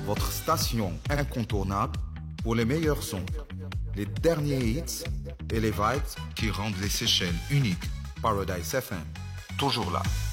votre station incontournable pour les meilleurs sons, les derniers hits et les vibes qui rendent les Seychelles uniques. Paradise FM, toujours là.